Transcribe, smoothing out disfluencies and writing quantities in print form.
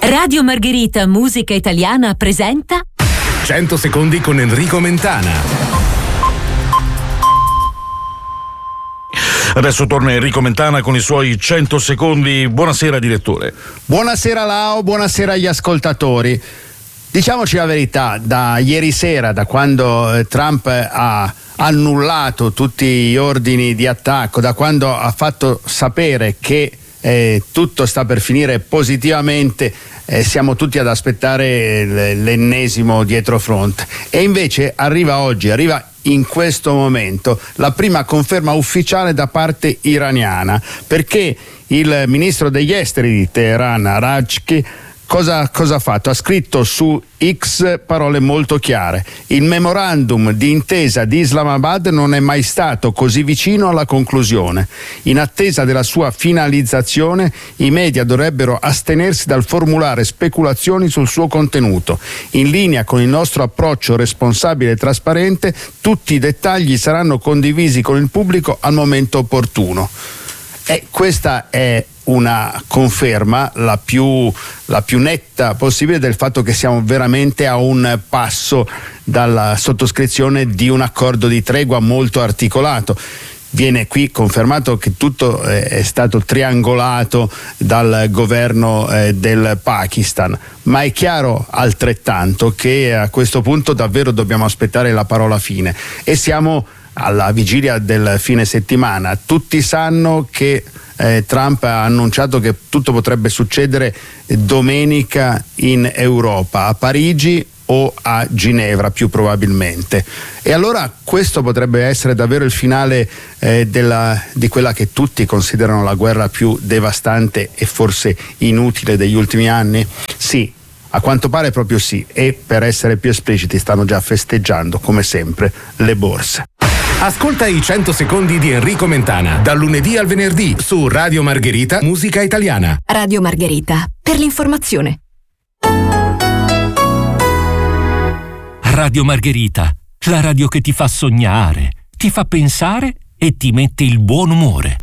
Radio Margherita Musica Italiana presenta 100 secondi con Enrico Mentana. Adesso torna Enrico Mentana con i suoi 100 secondi. Buonasera direttore. Buonasera Lao, buonasera agli ascoltatori. Diciamoci la verità, da ieri sera, da quando Trump ha annullato tutti gli ordini di attacco, da quando ha fatto sapere che tutto sta per finire positivamente, siamo tutti ad aspettare l'ennesimo dietrofront, e invece arriva in questo momento la prima conferma ufficiale da parte iraniana, perché il ministro degli esteri di Teheran, Arachki, cosa ha fatto? Ha scritto su X parole molto chiare: il memorandum di intesa di Islamabad non è mai stato così vicino alla conclusione. In attesa della sua finalizzazione, i media dovrebbero astenersi dal formulare speculazioni sul suo contenuto. In linea con il nostro approccio responsabile e trasparente, tutti i dettagli saranno condivisi con il pubblico al momento opportuno. E questa è una conferma la più netta possibile del fatto che siamo veramente a un passo dalla sottoscrizione di un accordo di tregua molto articolato. Viene qui confermato che tutto è stato triangolato dal governo del Pakistan, ma è chiaro altrettanto che a questo punto davvero dobbiamo aspettare la parola fine, e siamo alla vigilia del fine settimana. Tutti sanno che Trump ha annunciato che tutto potrebbe succedere domenica in Europa, a Parigi o a Ginevra più probabilmente, e allora questo potrebbe essere davvero il finale di quella che tutti considerano la guerra più devastante e forse inutile degli ultimi anni? Sì, a quanto pare proprio sì, e per essere più espliciti stanno già festeggiando come sempre le borse. Ascolta i 100 secondi di Enrico Mentana, dal lunedì al venerdì su Radio Margherita Musica Italiana. Radio Margherita, per l'informazione. Radio Margherita, la radio che ti fa sognare, ti fa pensare e ti mette il buon umore.